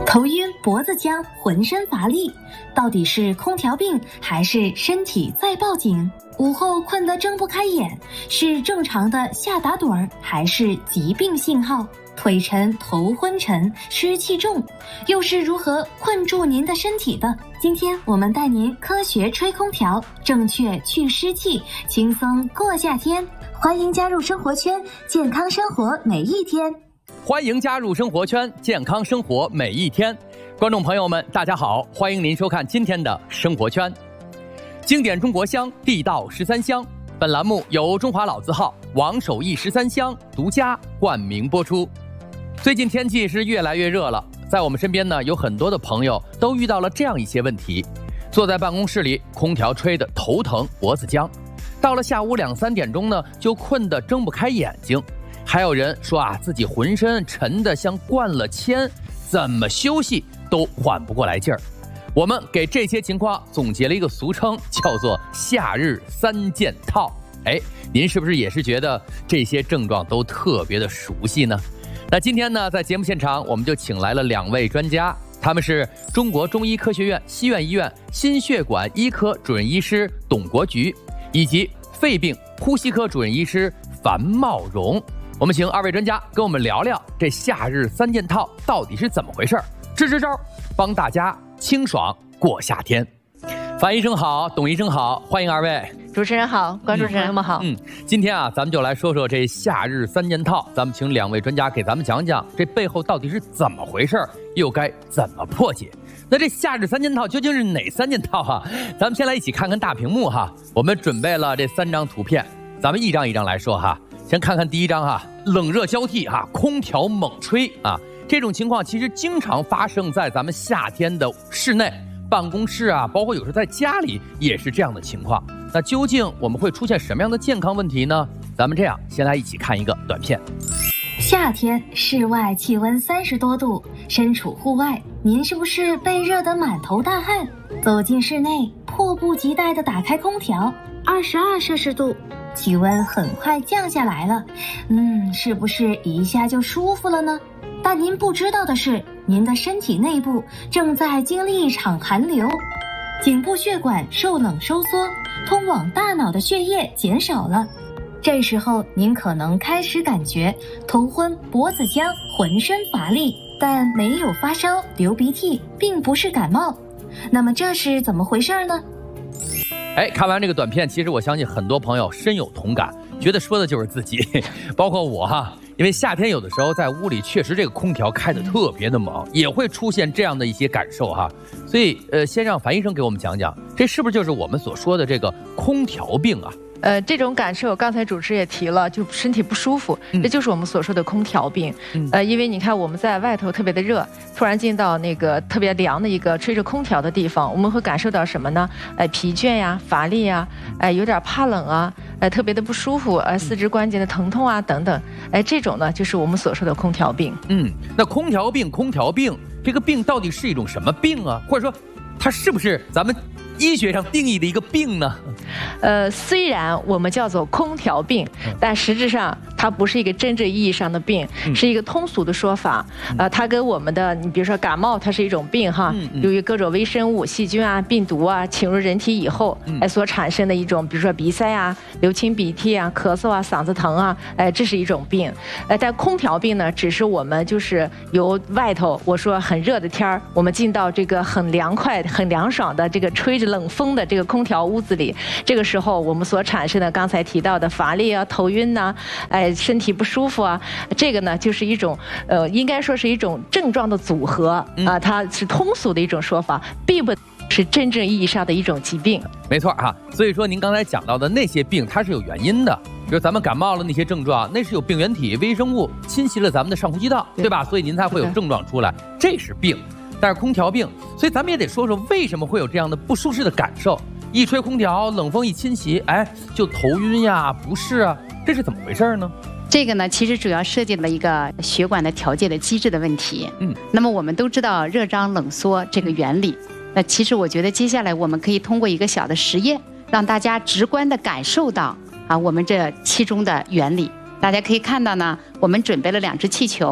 头晕、脖子僵、浑身乏力，到底是空调病还是身体在报警？午后困得睁不开眼，是正常的下打盹儿，还是疾病信号？腿沉、头昏沉、湿气重，又是如何困住您的身体的？今天我们带您科学吹空调，正确去湿气，轻松过夏天。欢迎加入生活圈，健康生活每一天。 欢迎加入生活圈，健康生活每一天。观众朋友们，大家好，欢迎您收看今天的生活圈。经典中国香，地道13香。本栏目由中华老字号王守义13香独家冠名播出。最近天气是越来越热了，在我们身边呢，有很多的朋友都遇到了这样一些问题：坐在办公室里，空调吹得头疼脖子僵；到了下午2、3点钟呢，就困得睁不开眼睛；还有人说自己浑身沉得像灌了铅，怎么休息都缓不过来劲儿。我们给这些情况总结了一个俗称，叫做夏日3件套。您是不是也是觉得这些症状都特别的熟悉呢？那今天呢，在节目现场我们就请来了2位专家，他们是中国中医科学院西苑医院心血管医科主任医师董国菊，以及肺病呼吸科主任医师樊茂荣。我们请2位专家跟我们聊聊这夏日3件套到底是怎么回事，支招帮大家清爽过夏天。樊医生好，董医生好，欢迎2位。 主持人好，观众朋友们好。 今天咱们就来说说这夏日3件套，咱们请2位专家给咱们讲讲这背后到底是怎么回事，又该怎么破解。那这夏日3件套究竟是哪3件套咱们先来一起看看大屏幕我们准备了这3张图片，咱们一张一张来说先看看第一张冷热交替空调猛吹这种情况其实经常发生在咱们夏天的室内办公室包括有时候在家里也是这样的情况。那究竟我们会出现什么样的健康问题呢？咱们这样先来一起看一个短片。 夏天室外气温30多度，身处户外，您是不是被热得满头大汗？走进室内，迫不及待地打开空调，22摄氏度，气温很快降下来了，是不是一下就舒服了呢？但您不知道的是，您的身体内部正在经历一场寒流，颈部血管受冷收缩，通往大脑的血液减少了。这时候您可能开始感觉头昏、脖子僵、浑身乏力，但没有发烧、流鼻涕，并不是感冒。那么这是怎么回事呢？ 看完这个短片，其实我相信很多朋友深有同感，觉得说的就是自己，包括我因为夏天有的时候在屋里确实这个空调开得特别的猛，也会出现这样的一些感受所以先让樊医生给我们讲讲，这是不是就是我们所说的这个空调病这种感受刚才主持也提了，就身体不舒服，这就是我们所说的空调病。因为你看我们在外头特别的热，突然进到那个特别凉的一个吹着空调的地方，我们会感受到什么呢？疲倦呀、乏力呀，有点怕冷特别的不舒服，四肢关节的疼痛等等，这种呢就是我们所说的空调病。 那空调病这个病到底是一种什么病或者说它是不是咱们医学上定义的一个病呢？ 虽然我们叫做空调病，但实质上它不是一个真正意义上的病，是一个通俗的说法。它跟我们的，你比如说感冒，它是一种病由于各种微生物、细菌病毒侵入人体以后，所产生的一种，比如说鼻塞流清鼻涕咳嗽嗓子疼这是一种病。但空调病呢，只是我们就是由外头我说很热的天儿，我们进到这个很凉快、很凉爽的这个吹着冷风的这个空调屋子里，这个时候我们所产生的刚才提到的乏力头晕身体不舒服这个呢就是一种应该说是一种症状的组合它是通俗的一种说法，并不是真正意义上的一种疾病。 没错所以说您刚才讲到的那些病它是有原因的，比如咱们感冒了那些症状，那是有病原体微生物侵袭了咱们的上呼吸道，对吧？所以您才会有症状出来，这是病。但是空调病，所以咱们也得说说为什么会有这样的不舒适的感受，一吹空调冷风一侵袭就头晕不适这是怎么回事呢？ 这个呢，其实主要涉及了一个血管的调节的机制的问题。那么我们都知道热胀冷缩这个原理。那其实我觉得接下来我们可以通过一个小的实验，让大家直观的感受到我们这其中的原理。大家可以看到呢，我们准备了2只气球，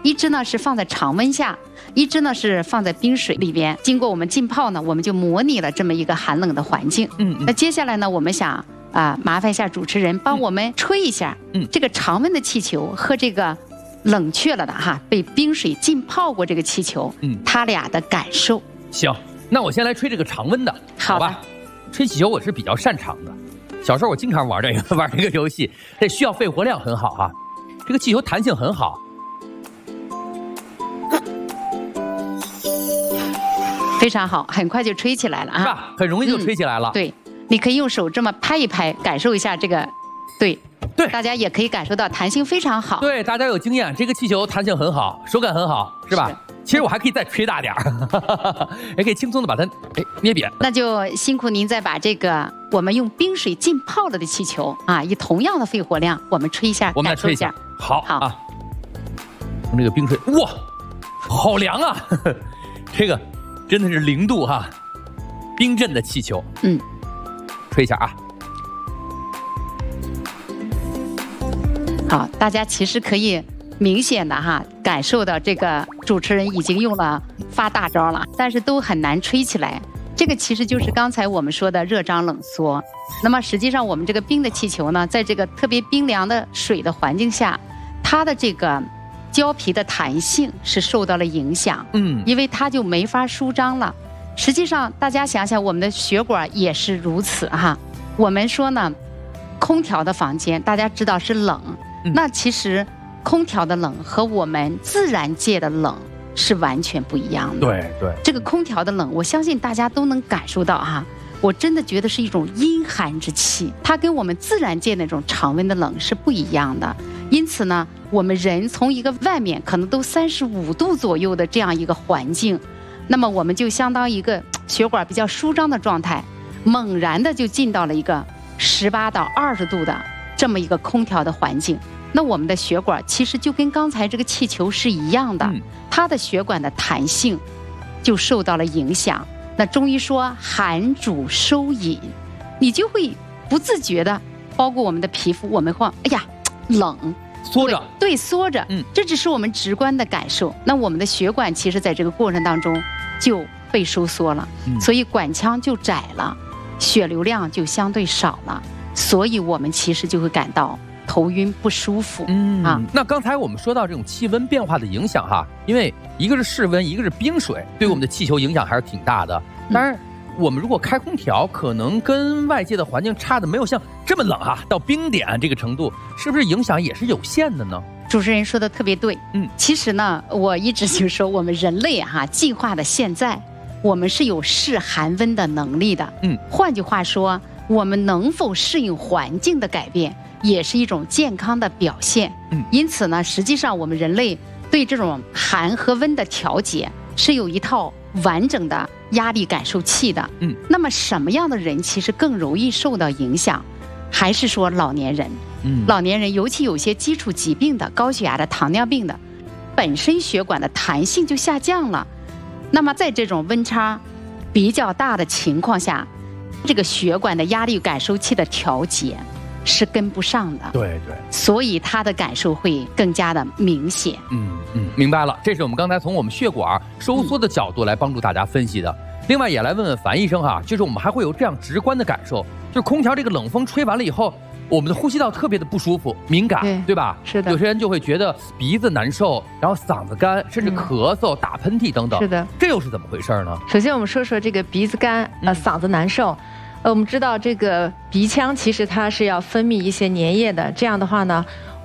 一支呢是放在常温下，一支呢是放在冰水里边。经过我们浸泡呢，我们就模拟了这么一个寒冷的环境。那接下来呢，我们想麻烦一下主持人帮我们吹一下，这个常温的气球和这个冷却了的被冰水浸泡过这个气球，它俩的感受。 行，那我先来吹这个常温的，好吧？吹气球我是比较擅长的，小时候我经常玩这个游戏，这需要肺活量很好啊。这个气球弹性很好， 非常好，很快就吹起来了啊， 是吧？很容易就吹起来了。 对，你可以用手这么拍一拍，感受一下这个，对，大家也可以感受到弹性非常好。 对，大家有经验，这个气球弹性很好，手感很好，是吧？其实我还可以再吹大点儿，也可以轻松的把它捏扁。 那就辛苦您再把这个我们用冰水浸泡了的气球以同样的肺活量，我们吹一下， 我们来吹一下。好啊，用这个冰水，哇，好凉啊！这个真的是0度冰镇的气球。吹一下啊。 好，大家其实可以明显的感受到这个主持人已经用了发大招了，但是都很难吹起来。这个其实就是刚才我们说的热胀冷缩。那么实际上我们这个冰的气球呢，在这个特别冰凉的水的环境下，它的这个胶皮的弹性是受到了影响，因为它就没法舒张了。实际上大家想想，我们的血管也是如此我们说呢，空调的房间大家知道是冷，那其实空调的冷和我们自然界的冷是完全不一样的。 对， 这个空调的冷，我相信大家都能感受到我真的觉得是一种阴寒之气，它跟我们自然界那种常温的冷是不一样的。因此呢，我们人从一个外面可能都35度左右的这样一个环境，那么我们就相当于一个血管比较舒张的状态，猛然的就进到了一个18到20度的这么一个空调的环境。那我们的血管其实就跟刚才这个气球是一样的，它的血管的弹性就受到了影响。那中医说寒主收引，你就会不自觉的，包括我们的皮肤，我们会冷缩着， 对，缩着，这只是我们直观的感受。那我们的血管其实在这个过程当中就被收缩了，所以管腔就窄了，血流量就相对少了，所以我们其实就会感到头晕不舒服。 那刚才我们说到这种气温变化的影响因为一个是室温，一个是冰水，对我们的气球影响还是挺大的。当然我们如果开空调，可能跟外界的环境差的没有像这么冷到冰点这个程度，是不是影响也是有限的呢？ 主持人说的特别对。其实呢，我一直就说我们人类进化的现在，我们是有适寒温的能力的。换句话说，我们能否适应环境的改变，也是一种健康的表现。因此呢，实际上我们人类对这种寒和温的调节是有一套完整的压力感受器的。那么什么样的人其实更容易受到影响？还是说老年人？老年人尤其有些基础疾病的，高血压的、糖尿病的，本身血管的弹性就下降了。那么在这种温差比较大的情况下，这个血管的压力感受器的调节是跟不上的。对，所以他的感受会更加的明显。 明白了，这是我们刚才从我们血管收缩的角度来帮助大家分析的。另外也来问问樊医生就是我们还会有这样直观的感受，就是空调这个冷风吹完了以后，我们的呼吸道特别的不舒服、敏感，对吧？ 是的。 有些人就会觉得鼻子难受，然后嗓子干，甚至咳嗽、打喷嚏等等。 是的。 这又是怎么回事呢？ 首先我们说说这个鼻子干、嗓子难受。我们知道这个鼻腔其实它是要分泌一些粘液的，这样的话呢，